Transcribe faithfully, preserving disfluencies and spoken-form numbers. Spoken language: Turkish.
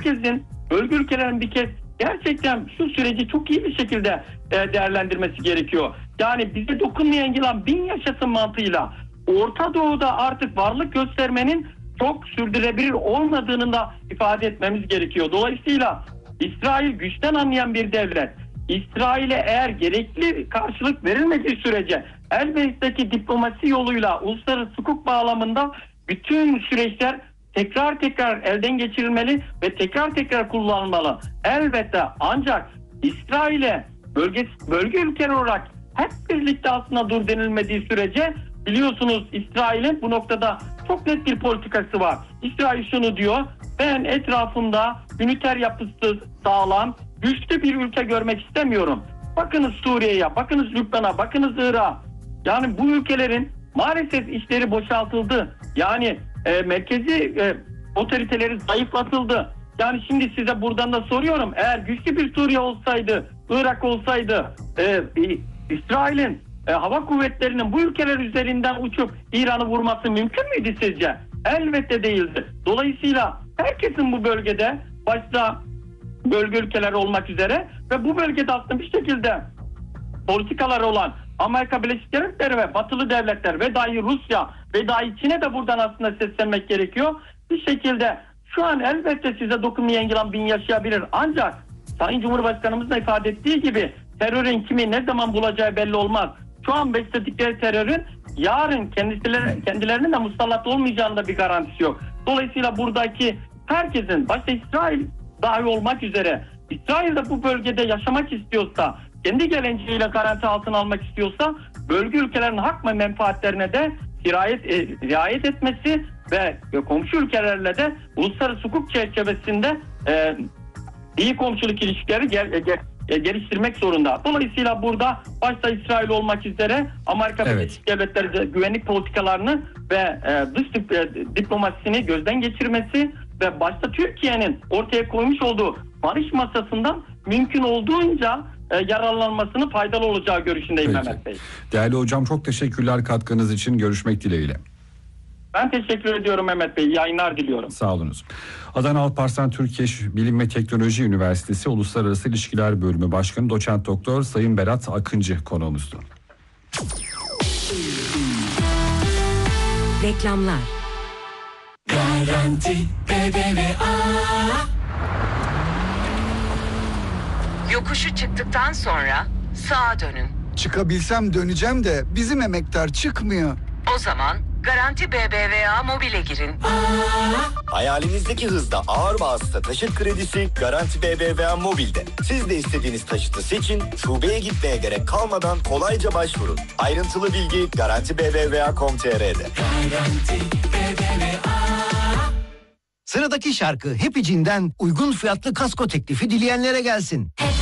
herkesin, bölge ülkelerin bir kez gerçekten şu süreci çok iyi bir şekilde e, değerlendirmesi gerekiyor. Yani bize dokunmayan yılan bin yaşasın mantığıyla Orta Doğu'da artık varlık göstermenin çok sürdürülebilir olmadığını da ifade etmemiz gerekiyor. Dolayısıyla İsrail güçten anlayan bir devlet. İsrail'e eğer gerekli karşılık verilmediği sürece elbette ki diplomasi yoluyla uluslararası hukuk bağlamında bütün süreçler tekrar tekrar elden geçirilmeli ve tekrar tekrar kullanılmalı. Elbette ancak İsrail'e bölge, bölge ülkeler olarak hep birlikte aslında dur denilmediği sürece biliyorsunuz İsrail'in bu noktada çok net bir politikası var. İsrail şunu diyor: ben etrafımda üniter yapısı sağlam, güçlü bir ülke görmek istemiyorum. Bakınız Suriye'ye, bakınız Lübnan'a, bakınız Irak'a. Yani bu ülkelerin maalesef işleri boşaltıldı. Yani e, merkezi e, otoriteleri zayıflatıldı. Yani şimdi size buradan da soruyorum. Eğer güçlü bir Suriye olsaydı, Irak olsaydı, e, İsrail'in e, hava kuvvetlerinin bu ülkeler üzerinden uçup İran'ı vurması mümkün müydü sizce? Elbette değildi. Dolayısıyla herkesin bu bölgede, başta bölge ülkeleri olmak üzere ve bu bölgede aslında bir şekilde politikaları olan Amerika Birleşik Devletleri ve batılı devletler ve dahi Rusya ve dahi Çin'e de buradan aslında seslenmek gerekiyor. Bir şekilde şu an elbette size dokunmayan yılan bin yaşayabilir. Ancak Sayın Cumhurbaşkanımız da ifade ettiği gibi terörün kimi ne zaman bulacağı belli olmaz. Şu an besledikleri terörün yarın kendileri, kendilerinin de musallat olmayacağının da bir garantisi yok. Dolayısıyla buradaki herkesin, başta İsrail dahi olmak üzere, İsrail de bu bölgede yaşamak istiyorsa, kendi geleceğiyle garanti altına almak istiyorsa bölge ülkelerin hak ve menfaatlerine de riayet, e, riayet etmesi ve komşu ülkelerle de uluslararası hukuk çerçevesinde e, iyi komşuluk ilişkileri gel, gel, e, geliştirmek zorunda. Dolayısıyla burada başta İsrail olmak üzere Amerika Birleşik evet. Devletleri güvenlik politikalarını ve e, dış e, diplomasisini gözden geçirmesi ve başta Türkiye'nin ortaya koymuş olduğu barış masasından mümkün olduğunca e, yararlanmasının faydalı olacağı görüşündeyim Peki. Mehmet Bey. Değerli hocam, çok teşekkürler katkınız için. Görüşmek dileğiyle. Ben teşekkür ediyorum Mehmet Bey. Yayınlar diliyorum. Sağ olunuz. Adana Alparslan Türkiye Bilim ve Teknoloji Üniversitesi Uluslararası İlişkiler Bölümü Başkanı Doçent Doktor Sayın Berat Akıncı konuğumuzdu. Reklamlar. Garanti B B V A. Yokuşu çıktıktan sonra sağa dönün. Çıkabilsem döneceğim de bizim emektar çıkmıyor. O zaman Garanti B B V A Mobil'e girin. Hayalinizdeki hızda ağır vasıta taşıt kredisi Garanti B B V A Mobil'de. Siz de istediğiniz taşıtı seçin, şubeye gitmeye gerek kalmadan kolayca başvurun. Ayrıntılı bilgi garanti b b v a nokta com nokta t r'de. Garanti B B V A. Sıradaki şarkı Happy Jean'den uygun fiyatlı kasko teklifi dileyenlere gelsin.